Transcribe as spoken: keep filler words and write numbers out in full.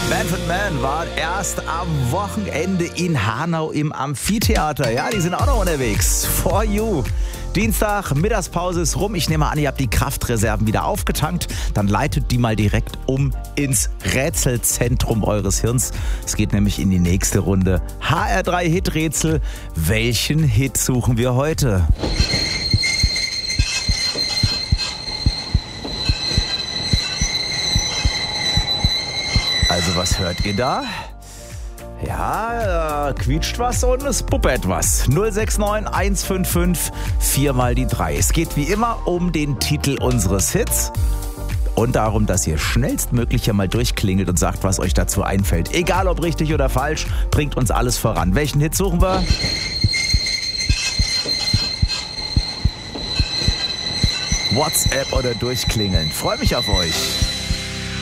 Manfred Mann war erst am Wochenende in Hanau im Amphitheater. Ja, die sind auch noch unterwegs. For You. Dienstag, Mittagspause ist rum. Ich nehme an, ihr habt die Kraftreserven wieder aufgetankt. Dann leitet die mal direkt um ins Rätselzentrum eures Hirns. Es geht nämlich in die nächste Runde. H R drei Hit-Rätsel. Welchen Hit suchen wir heute? Also was hört ihr da? Ja, da quietscht was und es puppert was. null sechs neun eins fünf fünf vier mal die drei. Es geht wie immer um den Titel unseres Hits und darum, dass ihr schnellstmöglich ja mal durchklingelt und sagt, was euch dazu einfällt. Egal ob richtig oder falsch, bringt uns alles voran. Welchen Hit suchen wir? WhatsApp oder durchklingeln. Freue mich auf euch.